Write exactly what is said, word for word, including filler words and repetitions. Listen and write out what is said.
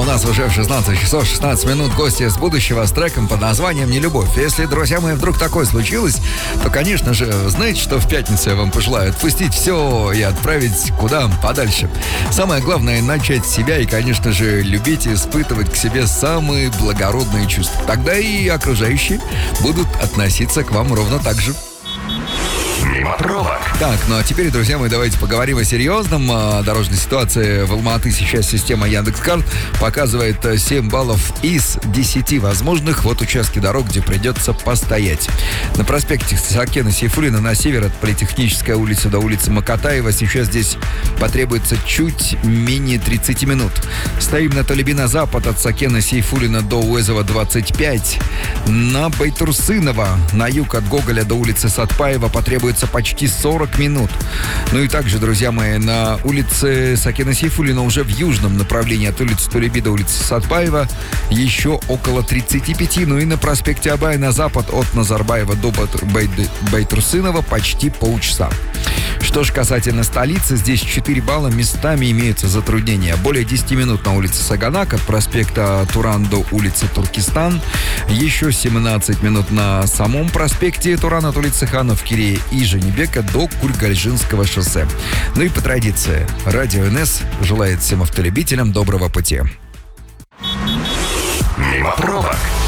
нас уже в шестнадцать часов шестнадцать минут гости из будущего с треком под названием «Нелюбовь». Если, друзья мои, вдруг такое случилось, то, конечно же, знаете, что в пятницу я вам пожелаю? Отпустить все и отправить куда подальше. Самое главное — начать с себя и, конечно же, любить и испытывать к себе самые благородные чувства. Тогда и окружающие будут относиться к вам ровно так же. Мимо пробок. Так, ну а теперь, друзья мои, давайте поговорим о серьезном. О дорожной ситуации в Алма-Аты. Сейчас система Яндекс.Карт показывает семь баллов из десяти возможных. Вот участки дорог, где придется постоять. На проспекте Сакена Сейфуллина на север от Политехнической улицы до улицы Макатаева сейчас здесь потребуется чуть менее тридцать минут. Стоим на Толебина запад от Сакена Сейфуллина до Уэзова двадцать пять. На Байтурсынова на юг от Гоголя до улицы Сатпаева потребуется почти сорок минут. Ну и также, друзья мои, на улице Сакена Сейфуллина уже в южном направлении от улицы Толеби до улицы Сатпаева еще около тридцати пяти. Ну и на проспекте Абая на запад от Назарбаева до Байтурсынова почти полчаса. Что ж касательно столицы, здесь четыре балла, местами имеются затруднения. Более десяти минут на улице Саганак от проспекта Туран до улицы Туркестан. Еще семнадцать минут на самом проспекте Туран от улицы Ханов Кирея и Женебека до Кургальжинского шоссе. Ну и по традиции, Радио эн эс желает всем автолюбителям доброго пути. Мимо пробок.